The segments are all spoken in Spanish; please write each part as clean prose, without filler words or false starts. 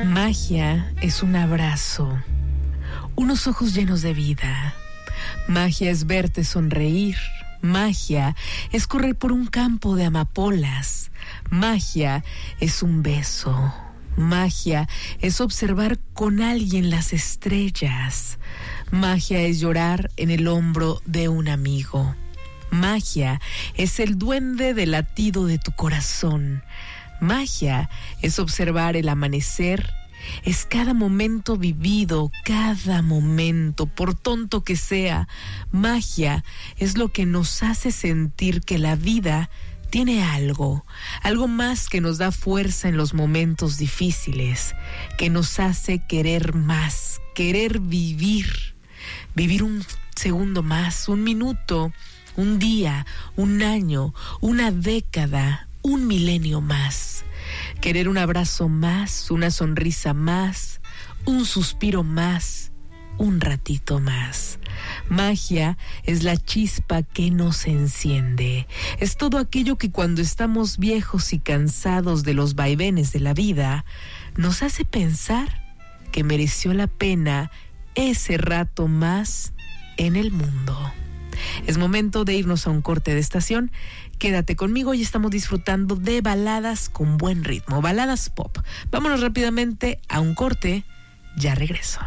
Magia es un abrazo, unos ojos llenos de vida. Magia es verte sonreír. Magia es correr por un campo de amapolas. Magia es un beso. Magia es observar con alguien las estrellas. Magia es llorar en el hombro de un amigo. Magia es el duende del latido de tu corazón. Magia es observar el amanecer. Es cada momento vivido, cada momento, por tonto que sea. Magia es lo que nos hace sentir que la vida tiene algo más que nos da fuerza en los momentos difíciles, que nos hace querer más, querer vivir un segundo más, un minuto, un día, un año, una década, un milenio más. Querer un abrazo más, una sonrisa más, un suspiro más, un ratito más. Magia es la chispa que nos enciende. Es todo aquello que cuando estamos viejos y cansados de los vaivenes de la vida, nos hace pensar que mereció la pena ese rato más en el mundo. Es momento de irnos a un corte de estación. Quédate conmigo y estamos disfrutando de baladas con buen ritmo, baladas pop. Vámonos rápidamente a un corte, ya regreso.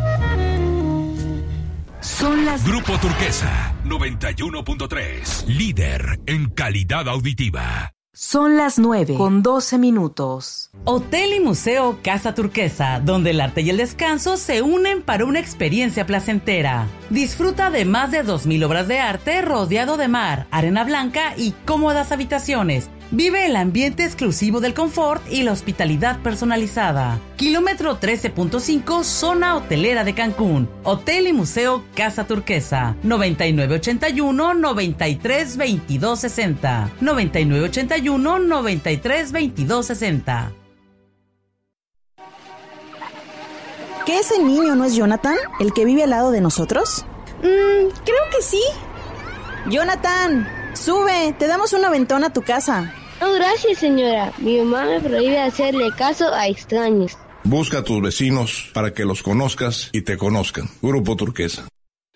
Son las... Grupo Turquesa 91.3, líder en calidad auditiva. Son las 9:12. Hotel y Museo Casa Turquesa, donde el arte y el descanso se unen para una experiencia placentera. Disfruta de más de 2,000 obras de arte rodeado de mar, arena blanca y cómodas habitaciones. Vive el ambiente exclusivo del confort y la hospitalidad personalizada. Kilómetro 13.5, zona hotelera de Cancún. Hotel y Museo Casa Turquesa. 9981-932260. 9981-932260. ¿Que ese niño no es Jonathan, el que vive al lado de nosotros? Creo que sí. Jonathan, sube, te damos un aventón a tu casa. No, gracias, señora. Mi mamá me prohíbe hacerle caso a extraños. Busca a tus vecinos para que los conozcas y te conozcan. Grupo Turquesa.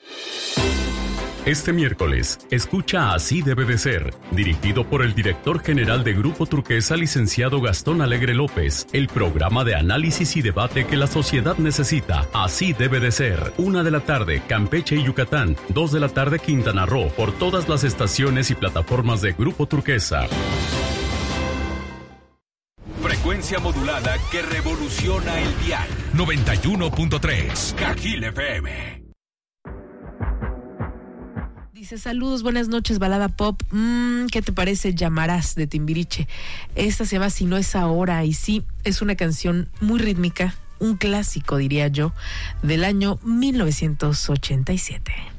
Este miércoles, escucha Así debe de ser, dirigido por el director general de Grupo Turquesa, licenciado Gastón Alegre López, el programa de análisis y debate que la sociedad necesita. Así debe de ser. 1:00 p.m, Campeche y Yucatán. 2:00 p.m, Quintana Roo, por todas las estaciones y plataformas de Grupo Turquesa. Frecuencia modulada que revoluciona el dial. 91.3, Cajil FM. Dice, saludos, buenas noches, balada pop. ¿Qué te parece Llamarás de Timbiriche? Esta se llama Si no es ahora, y sí, es una canción muy rítmica, un clásico, diría yo, del año 1987.